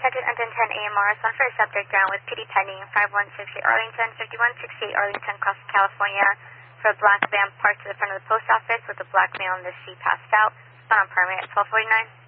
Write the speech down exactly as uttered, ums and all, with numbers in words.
Detective N ten ten A M R is one for a subject down with P D pending five one six eight Arlington, fifty-one sixty-eight Arlington, Crossing, California, for a black van parked to the front of the post office with a black male in the seat passed out. It's not on permit at twelve forty-nine.